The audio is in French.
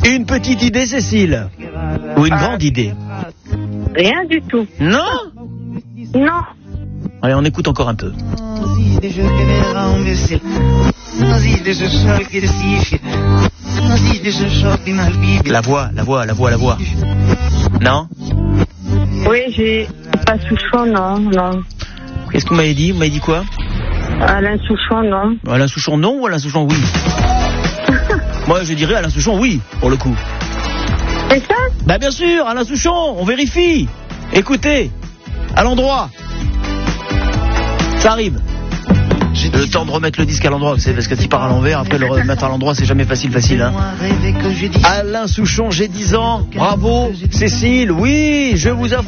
Une petite idée, Cécile? Ou une grande idée? Rien du tout. Non? Non. Allez, on écoute encore un peu. La voix. Non? Oui, j'ai pas Souchon, non. Qu'est-ce que vous m'avez dit? Vous m'avez dit quoi? Alain Souchon, non. Alain Souchon, non, ou Alain Souchon, oui? Moi, je dirais Alain Souchon, oui, pour le coup. C'est ça? Bah bien sûr, Alain Souchon, on vérifie. Écoutez, à l'endroit. Ça arrive. J'ai le temps de remettre le disque à l'endroit, c'est parce que s'il part à l'envers, après le remettre à l'endroit, c'est jamais facile, hein. Alain Souchon, j'ai 10 ans. Bravo, Cécile, oui, je vous offre